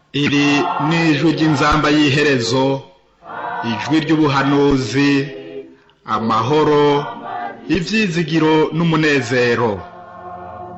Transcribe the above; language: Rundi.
iri ni ijwi ry'inzamba y'iherezo, ijwi ry'ubuhanuzi, amahoro, ivyizigiro n'umunezero.